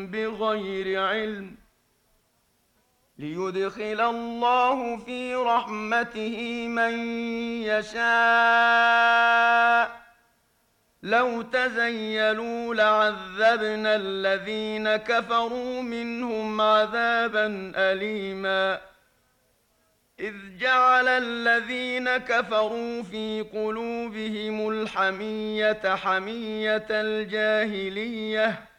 بغير علم ليدخل الله في رحمته من يشاء. لو تزيلوا لعذبنا الذين كفروا منهم عذابا أليما. إذ جعل الذين كفروا في قلوبهم الحمية حمية الجاهلية